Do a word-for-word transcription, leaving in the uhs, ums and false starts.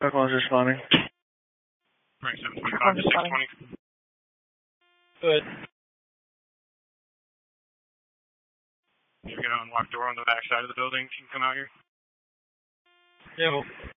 Cyclone's responding. Right, seven twenty-five to six twenty. Good. If you're going to unlock door on the back side of the building, you can come out here. Yeah.